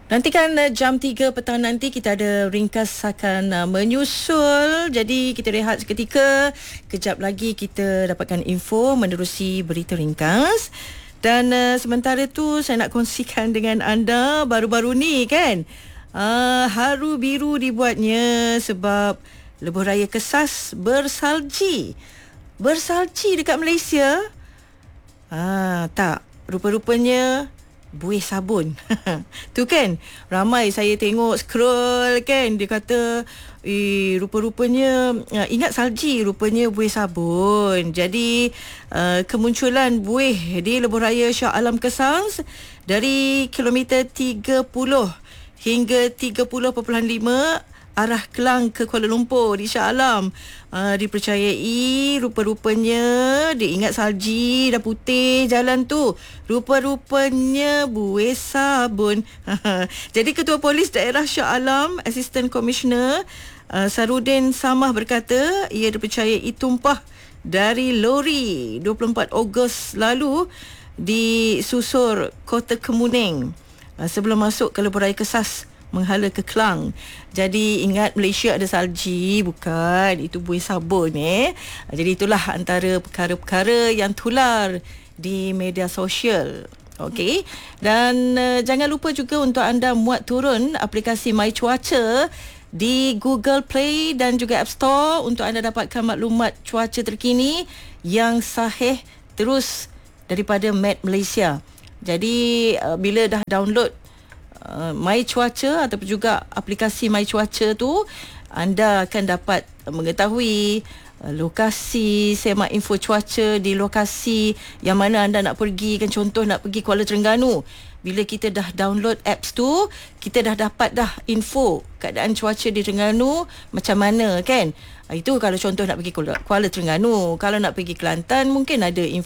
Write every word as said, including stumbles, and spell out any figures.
Nanti kan uh, jam tiga petang nanti kita ada ringkas akan uh, menyusul. Jadi kita rehat seketika. Kejap lagi kita dapatkan info menerusi berita ringkas. Dan uh, sementara tu saya nak kongsikan dengan anda baru-baru ni kan. Uh, haru biru dibuatnya sebab Lebuh Raya Kesas bersalji. Bersalji dekat Malaysia? Ah, tak. Rupa-rupanya buih sabun. Tu kan, ramai saya tengok scroll kan, dia kata eh, rupa-rupanya uh, ingat salji, rupanya buih sabun. Jadi uh, kemunculan buih di Lebuh Raya Shah Alam Kesans dari kilometer tiga puluh hingga tiga puluh perpuluhan lima arah Kelang ke Kuala Lumpur di Shah Alam. Uh, dipercayai rupa-rupanya dia ingat salji dah putih jalan tu. Rupa-rupanya buih sabun. Jadi Ketua Polis Daerah Shah Alam, Assistant Commissioner uh, Sarudin Samah berkata ia dipercayai tumpah dari lori dua puluh empat Ogos lalu di susur Kota Kemuning uh, sebelum masuk ke Lebuh Raya Kesas menghala ke Kelang. Jadi ingat Malaysia ada salji, bukan, itu buih sabun eh. Jadi itulah antara perkara-perkara yang tular di media sosial. Okey. Dan uh, jangan lupa juga untuk anda muat turun aplikasi My Cuaca di Google Play dan juga App Store untuk anda dapatkan maklumat cuaca terkini yang sahih terus daripada Met Malaysia. Jadi uh, bila dah download Uh, My Cuaca ataupun juga aplikasi My Cuaca tu, anda akan dapat mengetahui uh, lokasi, semak info cuaca di lokasi yang mana anda nak pergi. Kan contoh nak pergi Kuala Terengganu, bila kita dah download apps tu, kita dah dapat dah info keadaan cuaca di Terengganu macam mana kan. Itu kalau contoh nak pergi Kuala, Kuala Terengganu. Kalau nak pergi Kelantan mungkin ada info